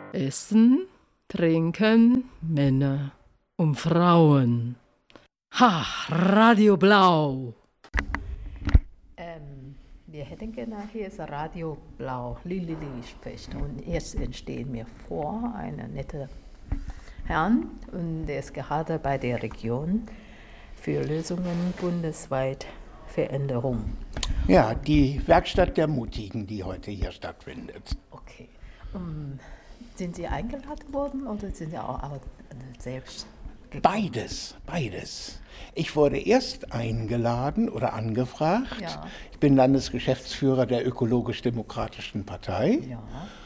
Essen, trinken, Männer und Frauen. Ha, Radio Blau. Wir hätten gerne, hier ist Radio Blau, Lili spricht. Und jetzt entstehen mir vor, eine nette Herrn, und der ist gerade bei der Region für Lösungen bundesweit Veränderung. Ja, die Werkstatt der Mutigen, die heute hier stattfindet. Okay. Sind Sie eingeladen worden oder sind Sie auch selbst gekommen? Beides. Ich wurde erst eingeladen oder angefragt. Ja. Ich bin Landesgeschäftsführer der Ökologisch-Demokratischen Partei. Ja.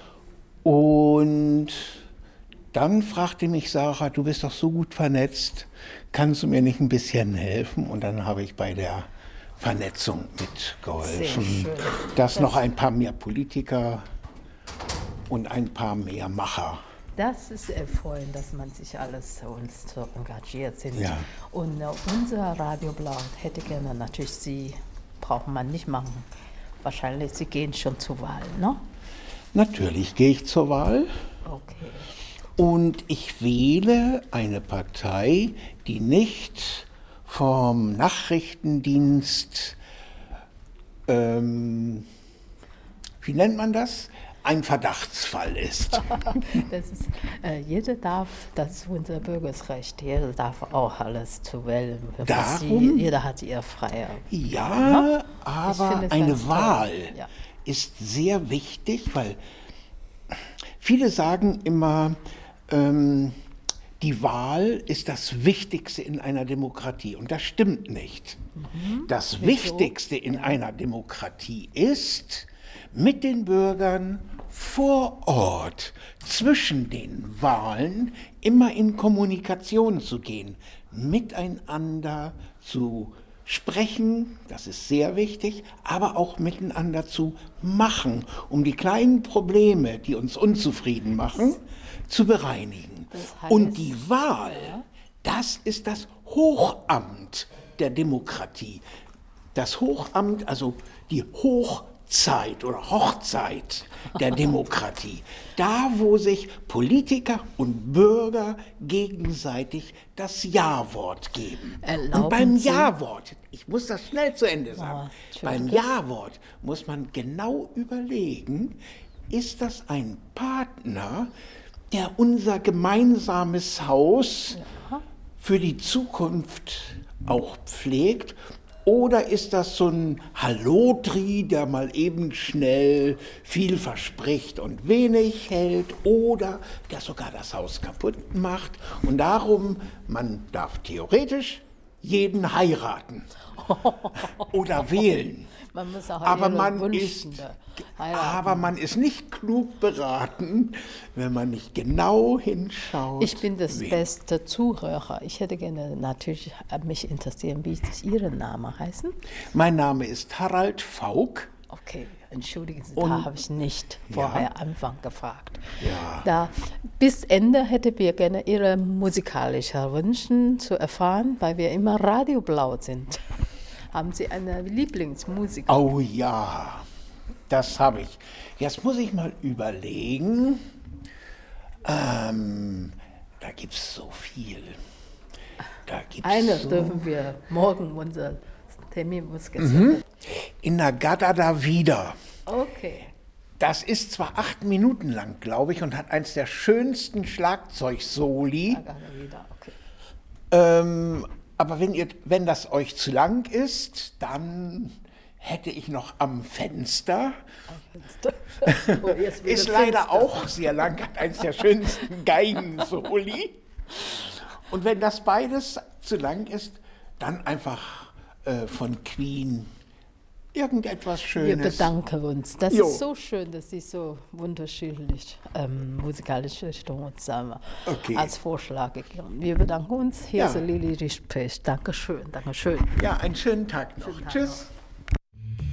Und dann fragte mich Sarah, du bist doch so gut vernetzt, kannst du mir nicht ein bisschen helfen? Und dann habe ich bei der Vernetzung mitgeholfen, Sehr schön. dass noch ein paar mehr Politiker und ein paar mehr Macher. Das ist erfreulich, dass man sich alles uns so engagiert sind. Ja. Und unser Radio Blau hätte gerne natürlich Sie, braucht man nicht machen. Wahrscheinlich, Sie gehen schon zur Wahl, ne? Natürlich gehe ich zur Wahl. Okay. Und ich wähle eine Partei, die nicht vom Nachrichtendienst, wie nennt man das? Ein Verdachtsfall ist. Das ist, jeder darf, das ist unser Bürgerrecht, jeder darf auch alles zu wählen. Darum? Jeder hat ihr freie. Ja, Ich aber finde es eine ganz toll. Wahl Ja. ist sehr wichtig, weil viele sagen immer, die Wahl ist das Wichtigste in einer Demokratie. Und das stimmt nicht. Das Wichtigste in einer Demokratie ist, mit den Bürgern vor Ort zwischen den Wahlen immer in Kommunikation zu gehen, miteinander zu sprechen, das ist sehr wichtig, aber auch miteinander zu machen, um die kleinen Probleme, die uns unzufrieden machen, zu bereinigen. Das heißt, Und die Wahl, das ist das Hochamt der Demokratie. Das Hochamt, also die Hochzeit oder Hochzeit der Demokratie. Da, wo sich Politiker und Bürger gegenseitig das Ja-Wort geben. Und beim Ja-Wort, ich muss das schnell zu Ende sagen, beim Ja-Wort muss man genau überlegen, ist das ein Partner, der unser gemeinsames Haus für die Zukunft auch pflegt? Oder ist das so ein Hallodri, der mal eben schnell viel verspricht und wenig hält? Oder der sogar das Haus kaputt macht? Und darum, man darf theoretisch jeden heiraten oder wählen. Man muss auch Aber heiraten. man ist nicht klug beraten, wenn man nicht genau hinschaut. Ich bin das beste Zuhörer. Ich hätte gerne natürlich mich interessieren, wie Ihren Name heißen. Mein Name ist Harald Fauck. Okay, entschuldigen Sie, da habe ich nicht vorher Anfang gefragt. Ja. Da, bis Ende hätte wir gerne Ihre musikalischen Wünsche zu erfahren, weil wir immer Radio Blau sind. Haben Sie eine Lieblingsmusik? Oh ja, das habe ich. Jetzt muss ich mal überlegen. Da gibt es so viel. Eine dürfen wir morgen, unser Termin muss gesendet. In Nagada da wieder. Okay. Das ist zwar 8 Minuten lang, glaube ich, und hat eins der schönsten Schlagzeugsoli. Okay. Aber wenn das euch zu lang ist, dann hätte ich noch am Fenster. Ist leider auch sehr lang, hat eins der schönsten Geigensoli. Und wenn das beides zu lang ist, dann einfach von Queen irgendetwas Schönes. Wir bedanken uns. Das ist so schön, dass Sie so unterschiedlich musikalische Richtungen als Vorschlag gegeben haben. Wir bedanken uns. Hier ist Lili Rispech. Dankeschön. Ja, einen schönen Tag noch. Tschüss.